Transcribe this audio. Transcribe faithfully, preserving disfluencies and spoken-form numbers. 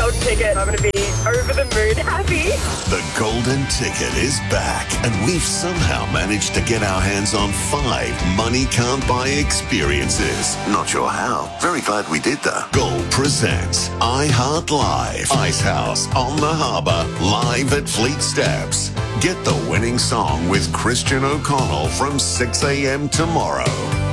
golden ticket. I'm going to be over the moon happy. The golden ticket is back, and we've somehow managed to get our hands on five money can't buy experiences. Not sure how. Very glad we did though. Gold presents iHeart Live. Icehouse on the Harbour, live at Fleet Steps. Get the winning song with Christian O'Connell from six a.m. tomorrow.